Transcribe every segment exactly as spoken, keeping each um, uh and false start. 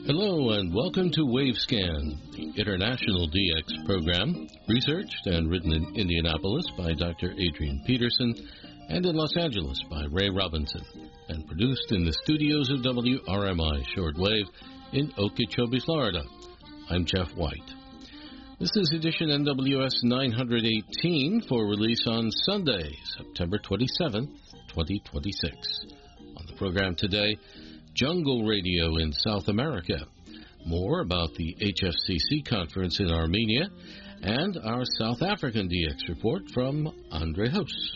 Hello and welcome to WaveScan, the International D X program, researched and written in Indianapolis by Doctor Adrian Peterson and in Los Angeles by Ray Robinson, and produced in the studios of W R M I Shortwave in Okeechobee, Florida. I'm Jeff White. This is edition N W S nine eighteen for release on Sunday, September twenty-seventh, twenty twenty-six. On the program today, Jungle Radio in South America, more about the H F C C conference in Armenia, and our South African D X report from Andre Hoos.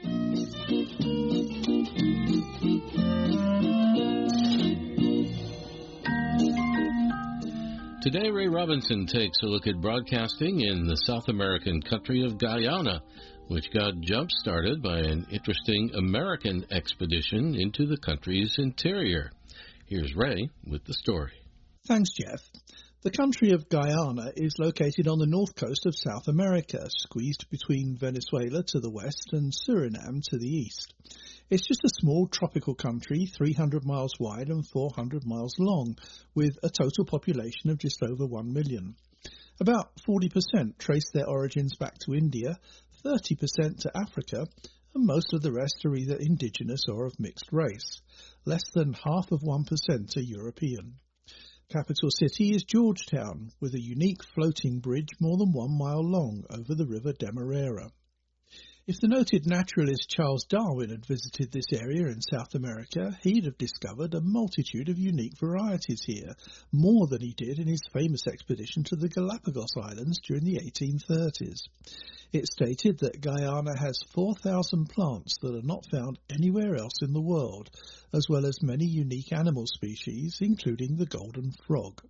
Today, Ray Robinson takes a look at broadcasting in the South American country of Guyana, which got jump-started by an interesting American expedition into the country's interior. Here's Ray with the story. Thanks, Jeff. The country of Guyana is located on the north coast of South America, squeezed between Venezuela to the west and Suriname to the east. It's just a small tropical country, three hundred miles wide and four hundred miles long, with a total population of just over one million. About forty percent trace their origins back to India, thirty percent to Africa, and most of the rest are either indigenous or of mixed race. Less than half of one percent are European. Capital city is Georgetown, with a unique floating bridge more than one mile long over the River Demerara. If the noted naturalist Charles Darwin had visited this area in South America, he'd have discovered a multitude of unique varieties here, more than he did in his famous expedition to the Galapagos Islands during the eighteen thirties. It stated that Guyana has four thousand plants that are not found anywhere else in the world, as well as many unique animal species, including the golden frog.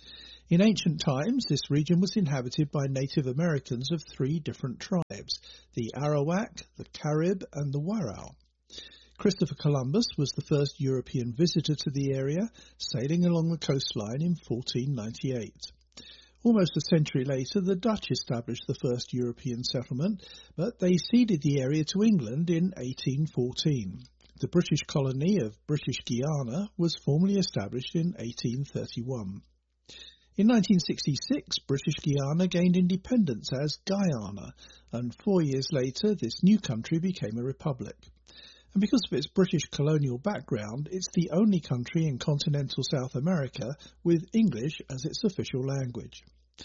In ancient times, this region was inhabited by Native Americans of three different tribes, the Arawak, the Carib, and the Warao. Christopher Columbus was the first European visitor to the area, sailing along the coastline in fourteen ninety-eight. Almost a century later, the Dutch established the first European settlement, but they ceded the area to England in eighteen fourteen. The British colony of British Guiana was formally established in eighteen thirty-one. In nineteen sixty-six, British Guiana gained independence as Guyana, and four years later this new country became a republic. And because of its British colonial background, it's the only country in continental South America with English as its official language.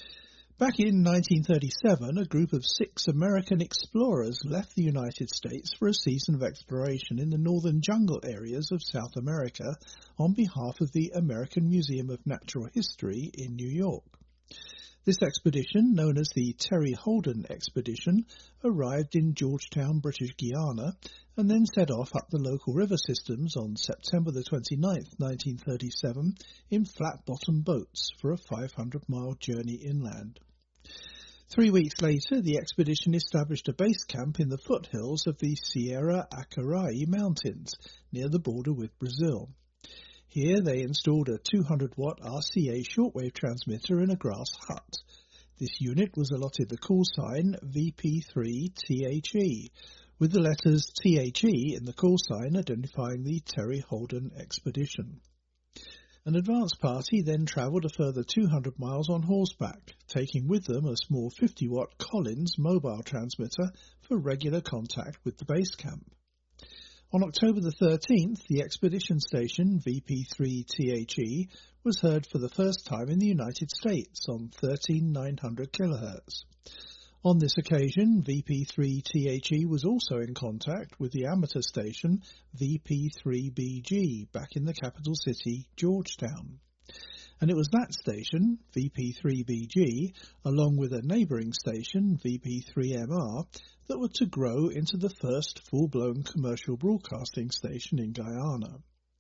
Back in nineteen thirty-seven, a group of six American explorers left the United States for a season of exploration in the northern jungle areas of South America on behalf of the American Museum of Natural History in New York. This expedition, known as the Terry Holden Expedition, arrived in Georgetown, British Guiana, and then set off up the local river systems on September the twenty-ninth, nineteen thirty-seven, in flat-bottom boats for a five hundred mile journey inland. Three weeks later, the expedition established a base camp in the foothills of the Sierra Acarai Mountains, near the border with Brazil. Here they installed a two hundred watt R C A shortwave transmitter in a grass hut. This unit was allotted the call sign V P three T H E, with the letters T H E in the call sign identifying the Terry Holden expedition. An advance party then travelled a further two hundred miles on horseback, taking with them a small fifty watt Collins mobile transmitter for regular contact with the base camp. On October the thirteenth, the expedition station V P three T H E was heard for the first time in the United States on thirteen nine hundred kilohertz. On this occasion, V P three T H E was also in contact with the amateur station V P three B G back in the capital city, Georgetown. And it was that station, V P three B G, along with a neighbouring station, V P three M R, that were to grow into the first full-blown commercial broadcasting station in Guyana.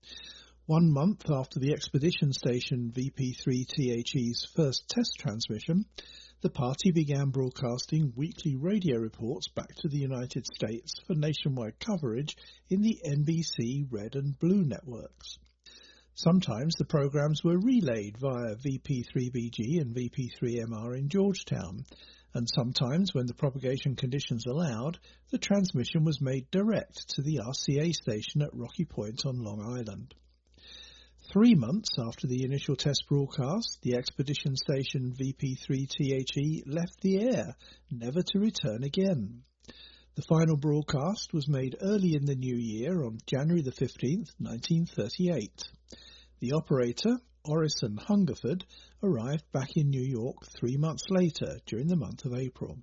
One month after the expedition station V P three T H E's first test transmission, the party began broadcasting weekly radio reports back to the United States for nationwide coverage in the N B C Red and Blue networks. Sometimes the programs were relayed via V P three B G and V P three M R in Georgetown, and sometimes, when the propagation conditions allowed, the transmission was made direct to the R C A station at Rocky Point on Long Island. Three months after the initial test broadcast, the expedition station V P three T H E left the air, never to return again. The final broadcast was made early in the new year on January the fifteenth, nineteen thirty-eight. The operator, Orison Hungerford, arrived back in New York three months later during the month of April.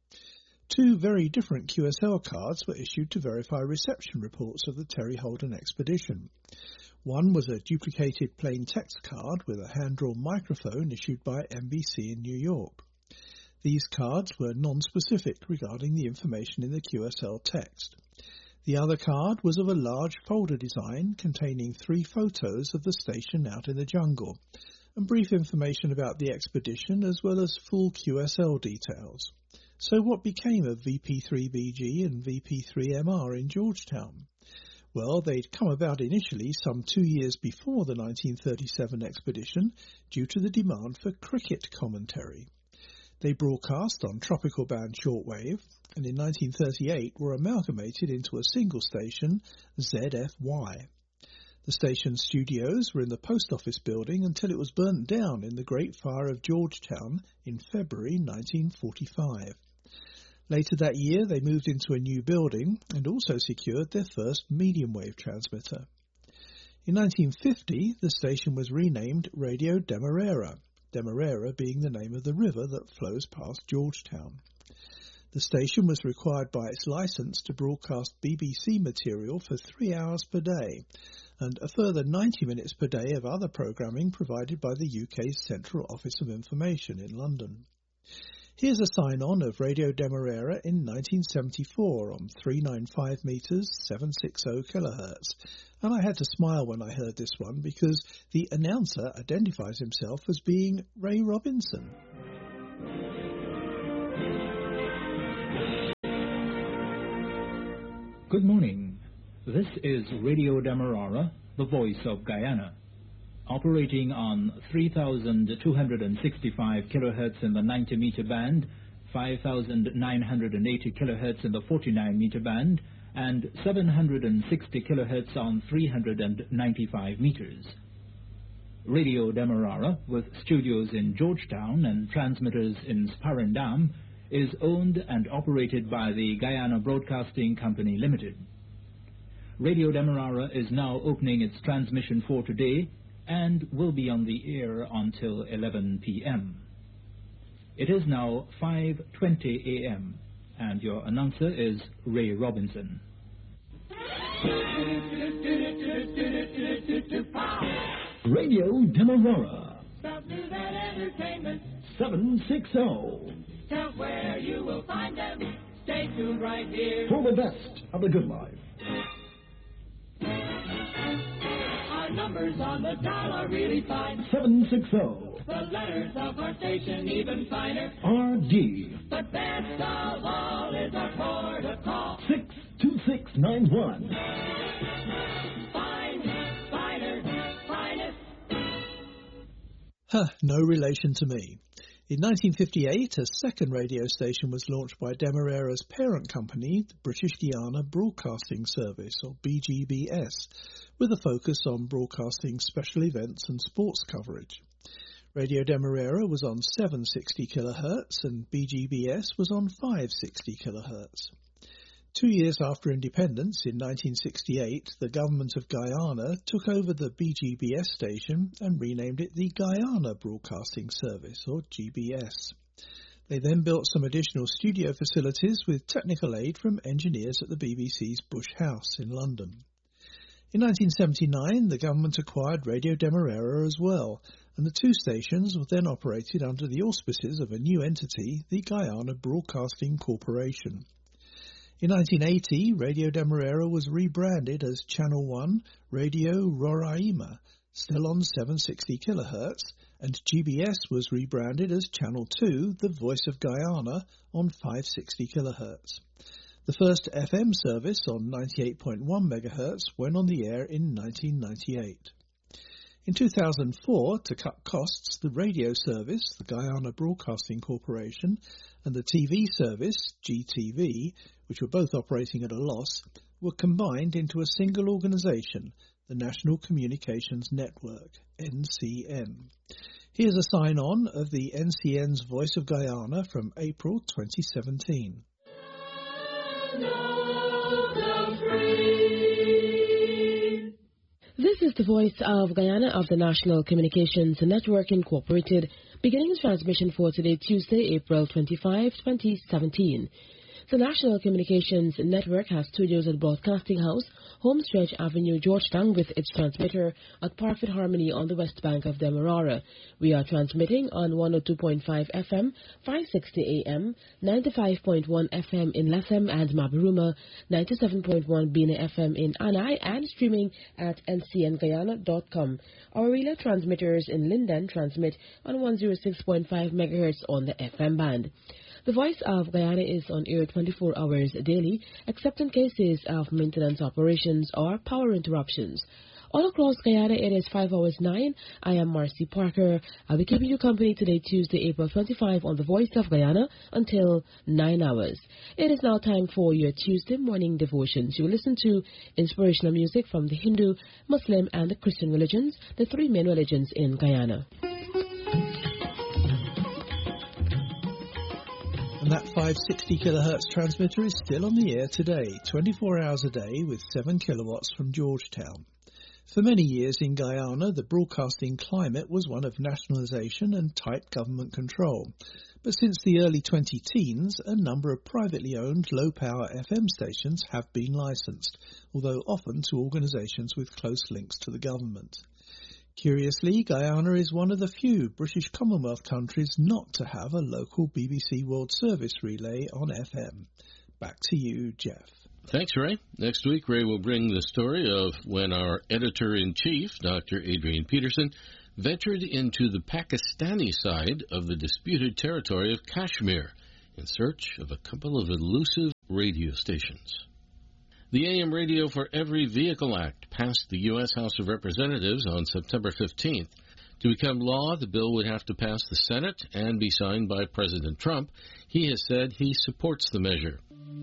Two very different Q S L cards were issued to verify reception reports of the Terry Holden expedition. One was a duplicated plain text card with a hand-drawn microphone issued by N B C in New York. These cards were non-specific regarding the information in the Q S L text. The other card was of a large folder design containing three photos of the station out in the jungle and brief information about the expedition as well as full Q S L details. So what became of V P three B G and V P three M R in Georgetown? Well, they'd come about initially some two years before the nineteen thirty-seven expedition due to the demand for cricket commentary. They broadcast on tropical band shortwave and in nineteen thirty-eight were amalgamated into a single station, Z F Y. The station's studios were in the post office building until it was burnt down in the Great Fire of Georgetown in February nineteen forty-five. Later that year they moved into a new building and also secured their first medium wave transmitter. In nineteen fifty the station was renamed Radio Demerara, Demerara being the name of the river that flows past Georgetown. The station was required by its license to broadcast B B C material for three hours per day and a further ninety minutes per day of other programming provided by the U K's Central Office of Information in London. Here's a sign-on of Radio Demerara in nineteen seventy-four on three ninety-five metres, seven sixty kilohertz, and I had to smile when I heard this one because the announcer identifies himself as being Ray Robinson. Good morning. This is Radio Demerara, the voice of Guyana. Operating on three thousand two hundred sixty-five kilohertz in the ninety meter band, five thousand nine hundred eighty kilohertz in the forty-nine meter band, and seven hundred sixty kilohertz on three hundred ninety-five meters. Radio Demerara, with studios in Georgetown and transmitters in Sparendam, is owned and operated by the Guyana Broadcasting Company Limited. Radio Demerara is now opening its transmission for today and will be on the air until eleven p m It is now five twenty a m and your announcer is Ray Robinson. Radio Demerara. seven sixty. Tell where you will find them. Stay tuned right here. For the best of the good life. Our numbers on the dial are really fine. seven sixty. The letters of our station even finer. R D. But best of all is our port of call. six two six nine one. Fine, finer, finest. Huh, no relation to me. In nineteen fifty-eight, a second radio station was launched by Demerara's parent company, the British Guiana Broadcasting Service, or B G B S, with a focus on broadcasting special events and sports coverage. Radio Demerara was on seven sixty kilohertz and B G B S was on five sixty kilohertz. Two years after independence, in nineteen sixty-eight, the government of Guyana took over the B G B S station and renamed it the Guyana Broadcasting Service, or G B S. They then built some additional studio facilities with technical aid from engineers at the B B C's Bush House in London. In nineteen seventy-nine, the government acquired Radio Demerara as well, and the two stations were then operated under the auspices of a new entity, the Guyana Broadcasting Corporation. In nineteen eighty, Radio Demerara was rebranded as Channel one Radio Roraima, still on seven sixty kilohertz, and G B S was rebranded as Channel two, The Voice of Guyana, on five sixty kilohertz. The first F M service on ninety-eight point one megahertz went on the air in nineteen ninety-eight. In two thousand four, to cut costs, the radio service, the Guyana Broadcasting Corporation, and the T V service, G T V, which were both operating at a loss, were combined into a single organisation, the National Communications Network, N C N. Here's a sign-on of the N C N's Voice of Guyana from April twenty seventeen. This is the Voice of Guyana of the National Communications Network Incorporated, beginning transmission for today, Tuesday, April twenty-fifth, twenty seventeen. The National Communications Network has studios at Broadcasting House, Homestretch Avenue, Georgetown, with its transmitter at Parfit Harmony on the west bank of Demerara. We are transmitting on one oh two point five F M, five sixty A M, ninety-five point one F M in Lethem and Mabaruma, ninety-seven point one Bina F M in Anai, and streaming at N C N Guyana dot com. Our relay transmitters in Linden transmit on one oh six point five megahertz on the F M band. The Voice of Guyana is on air twenty-four hours daily, except in cases of maintenance operations or power interruptions. All across Guyana, it is five hours nine. I am Marcy Parker. I'll be keeping you company today, Tuesday, April twenty-fifth, on the Voice of Guyana until nine hours. It is now time for your Tuesday morning devotions. You will listen to inspirational music from the Hindu, Muslim, and the Christian religions, the three main religions in Guyana. And that five sixty kilohertz transmitter is still on the air today, twenty-four hours a day with seven kilowatts from Georgetown. For many years in Guyana, the broadcasting climate was one of nationalisation and tight government control. But since the early twenty teens, a number of privately owned low-power F M stations have been licensed, although often to organisations with close links to the government. Curiously, Guyana is one of the few British Commonwealth countries not to have a local B B C World Service relay on F M. Back to you, Jeff. Thanks, Ray. Next week, Ray will bring the story of when our editor-in-chief, Doctor Adrian Peterson, ventured into the Pakistani side of the disputed territory of Kashmir in search of a couple of elusive radio stations. The A M Radio for Every Vehicle Act passed the U S House of Representatives on September fifteenth. To become law, the bill would have to pass the Senate and be signed by President Trump. He has said he supports the measure.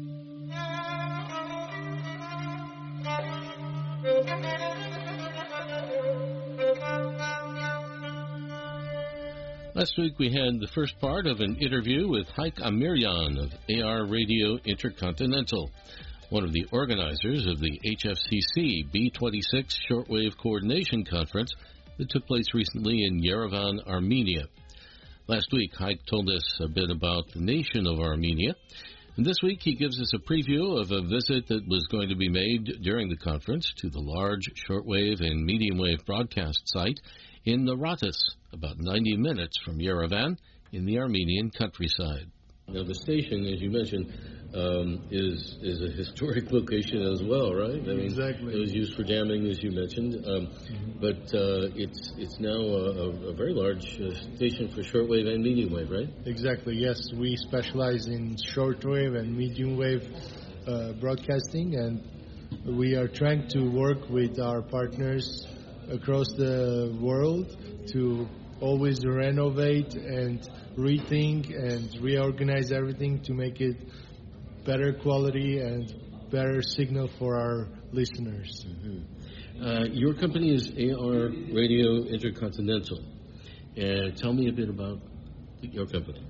Last week we had the first part of an interview with Haik Amiryan of A R Radio Intercontinental, one of the organizers of the H F C C B twenty-six Shortwave Coordination Conference that took place recently in Yerevan, Armenia. Last week, Haik told us a bit about the nation of Armenia, and this week he gives us a preview of a visit that was going to be made during the conference to the large shortwave and medium wave broadcast site in Naratas, about ninety minutes from Yerevan in the Armenian countryside. Now, the station, as you mentioned, um, is is a historic location as well, right? I mean, exactly. It was used for damming, as you mentioned, um, mm-hmm. but uh, it's it's now a, a very large uh, station for shortwave and medium wave, right? Exactly. Yes, we specialize in shortwave and medium wave uh, broadcasting, and we are trying to work with our partners across the world to always renovate and rethink and reorganize everything to make it better quality and better signal for our listeners. Mm-hmm. Uh, your company is A R Radio Intercontinental. Uh, tell me a bit about your company.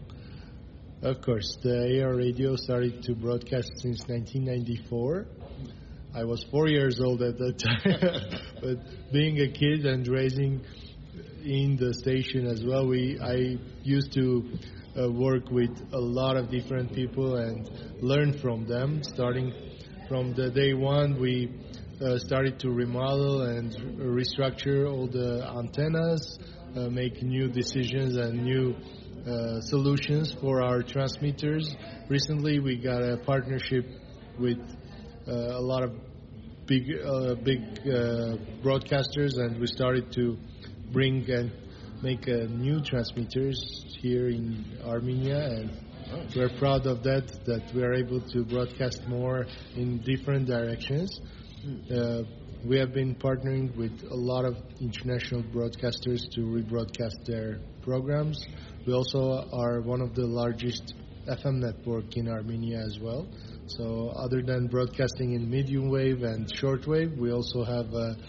Of course, the A R Radio started to broadcast since nineteen ninety-four. I was four years old at that time, but being a kid and raising in the station as well, we I used to uh, work with a lot of different people and learn from them. Starting from the day one, we uh, started to remodel and restructure all the antennas, uh, make new decisions and new uh, solutions for our transmitters. Recently, we got a partnership with uh, a lot of big, uh, big uh, broadcasters, and we started to bring and make uh, new transmitters here in Armenia, and we're proud of that, that we are able to broadcast more in different directions. Uh, we have been partnering with a lot of international broadcasters to rebroadcast their programs. We also are one of the largest F M network in Armenia as well. So other than broadcasting in medium wave and short wave, we also have a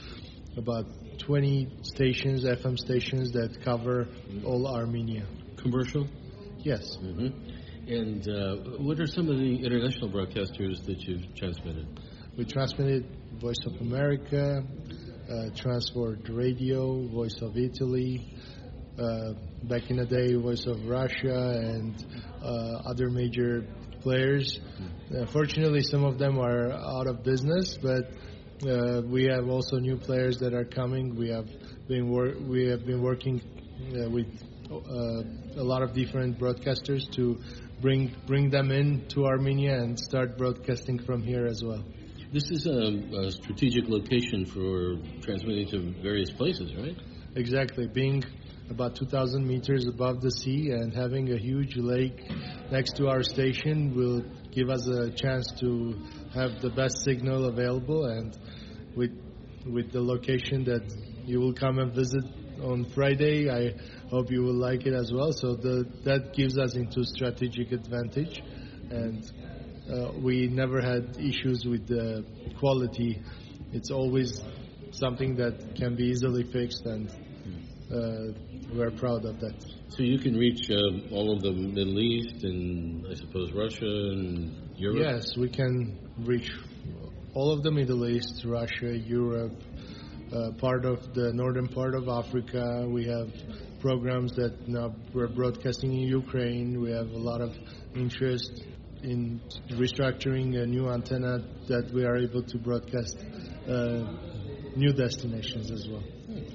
about twenty stations, F M stations that cover all Armenia. Commercial? Yes. Mm-hmm. And uh, what are some of the international broadcasters that you've transmitted? We transmitted Voice of America, uh, Transworld Radio, Voice of Italy, uh, back in the day, Voice of Russia, and uh, other major players. Uh, fortunately, some of them are out of business, but uh, we have also new players that are coming. We have been wor- we have been working uh, with uh, a lot of different broadcasters to bring bring them in to Armenia and start broadcasting from here as well. This is a, a strategic location for transmitting to various places, right? Exactly. Being about two thousand meters above the sea and having a huge lake next to our station will give us a chance to have the best signal available. And with with the location that you will come and visit on Friday, I hope you will like it as well. So the, that gives us into strategic advantage, and uh, we never had issues with the quality. It's always something that can be easily fixed, and uh, we're proud of that. So you can reach uh, all of the Middle East and, I suppose, Russia and Europe? Yes, we can reach all of the Middle East, Russia, Europe, uh, part of the northern part of Africa. We have programs that now we're broadcasting in Ukraine. We have a lot of interest in restructuring a new antenna that we are able to broadcast uh, new destinations as well.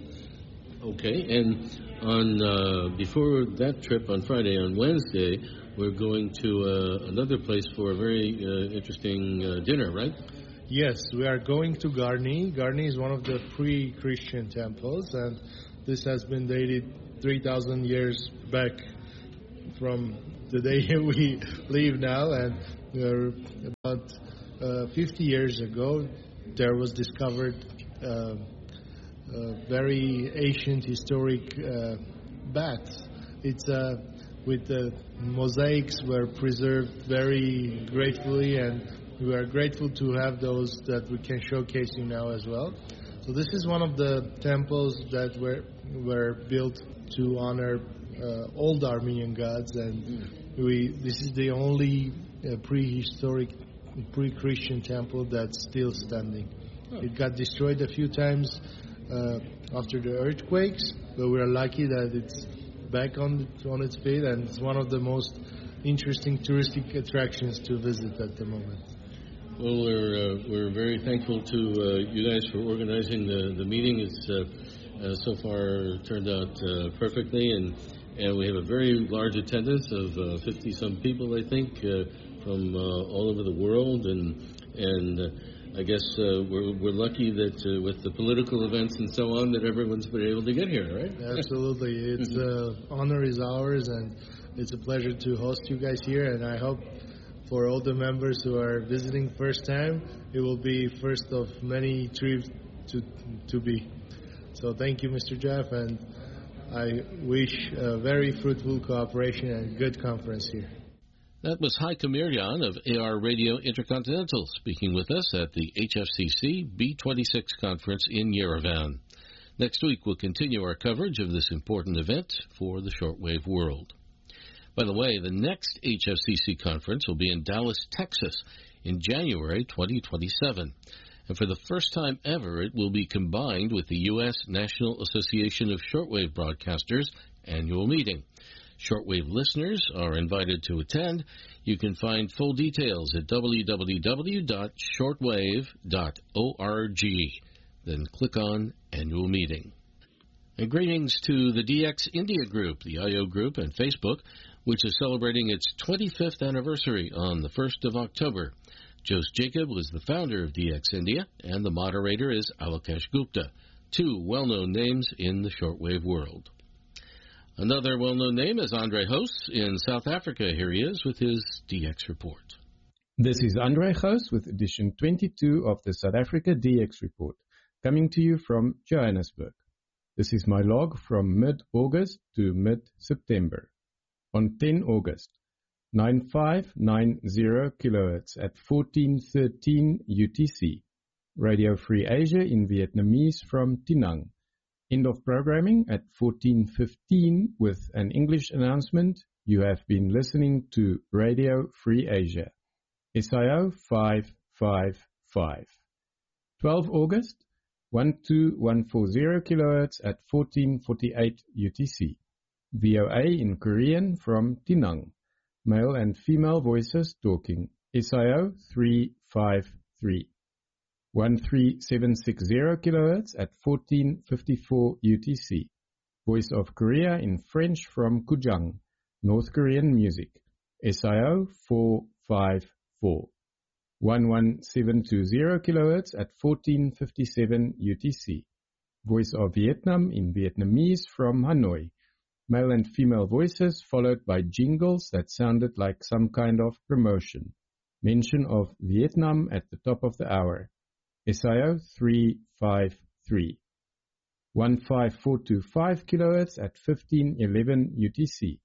Okay, and on uh, before that trip on Friday, on Wednesday, we're going to uh, another place for a very uh, interesting uh, dinner, right? Yes, we are going to Garni. Garni is one of the pre-Christian temples, and this has been dated three thousand years back from the day we live now. And uh, about uh, fifty years ago, there was discovered uh, a very ancient historic uh, bath. It's uh, with the mosaics were preserved very gratefully, and we are grateful to have those that we can showcase you now as well. So this is one of the temples that were were built to honor uh, old Armenian gods, and we this is the only uh, prehistoric, pre-Christian temple that's still standing. Oh. It got destroyed a few times uh, after the earthquakes, but we are lucky that it's back on on its feet, and it's one of the most interesting touristic attractions to visit at the moment. Well, we're uh, we're very thankful to uh, you guys for organizing the, the meeting. It's uh, uh, so far turned out uh, perfectly, and and we have a very large attendance of uh, fifty some people, I think, uh, from uh, all over the world, and and uh, I guess uh, we're we're lucky that uh, with the political events and so on that everyone's been able to get here, right? Absolutely, it's mm-hmm. uh, honor is ours, and it's a pleasure to host you guys here, and I hope for all the members who are visiting first time, it will be first of many trips to to be. So thank you, Mister Jeff, and I wish a very fruitful cooperation and good conference here. That was Heike Miryan of A R Radio Intercontinental speaking with us at the H F C C B twenty-six conference in Yerevan. Next week, we'll continue our coverage of this important event for the shortwave world. By the way, the next H F C C conference will be in Dallas, Texas in January twenty twenty-seven. And for the first time ever, it will be combined with the U S National Association of Shortwave Broadcasters annual meeting. Shortwave listeners are invited to attend. You can find full details at w w w dot shortwave dot org. Then click on Annual Meeting. And greetings to the D X India Group, the I O Group, and Facebook, which is celebrating its twenty-fifth anniversary on the first of October. Jose Jacob was the founder of D X India, and the moderator is Alokesh Gupta, two well-known names in the shortwave world. Another well-known name is Andre Hoos in South Africa. Here he is with his D X report. This is Andre Hoos with edition twenty-two of the South Africa D X report, coming to you from Johannesburg. This is my log from mid-August to mid-September. On ten August, nine five nine zero kilohertz at fourteen thirteen U T C, Radio Free Asia in Vietnamese from Tinang. End of programming at fourteen fifteen with an English announcement. You have been listening to Radio Free Asia. S I O five five five. twelve August, one two one four zero kilohertz at fourteen forty-eight U T C. V O A in Korean from Tinang. Male and female voices talking. S I O three five three. one three seven six zero kilohertz at fourteen fifty-four U T C. Voice of Korea in French from Kujang. North Korean music. S I O four five four. one one seven two zero kilohertz at fourteen fifty-seven U T C. Voice of Vietnam in Vietnamese from Hanoi. Male and female voices followed by jingles that sounded like some kind of promotion. Mention of Vietnam at the top of the hour. S I O three five three. one five four two five kilohertz at fifteen eleven U T C.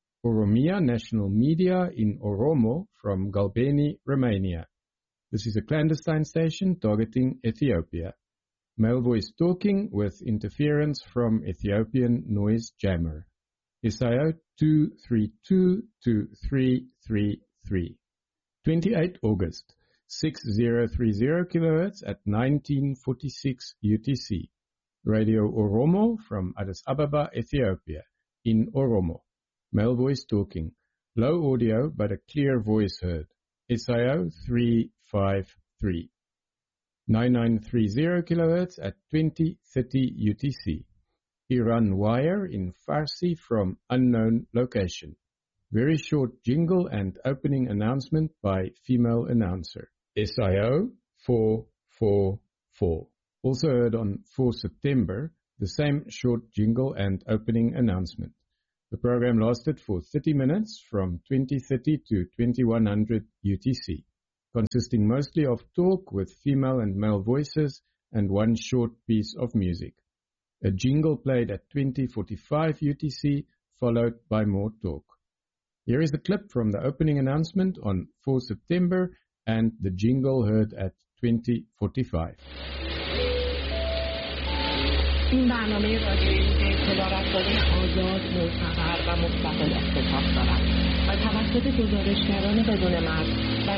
Oromia National Media in Oromo from Galbeni, Romania. This is a clandestine station targeting Ethiopia. Male voice talking with interference from Ethiopian noise jammer. S I O two three two two three three three. twenty-eighth August, six zero three zero kilohertz at nineteen forty-six U T C. Radio Oromo from Addis Ababa, Ethiopia, in Oromo. Male voice talking. Low audio but a clear voice heard. S I O three five three. nine nine three zero kilohertz at twenty thirty U T C. Iran Wire in Farsi from unknown location. Very short jingle and opening announcement by female announcer. S I O four four four. Also heard on fourth September, the same short jingle and opening announcement. The program lasted for thirty minutes from twenty thirty to twenty-one hundred U T C, consisting mostly of talk with female and male voices and one short piece of music. A jingle played at twenty forty-five U T C, followed by more talk. Here is a clip from the opening announcement on fourth September and the jingle heard at twenty forty-five. این برنامه رادیویی که اطلاع رسانی آزاد، معتبر و مستقل اختصاص دارد و توسط گزارشگران بدون مرز و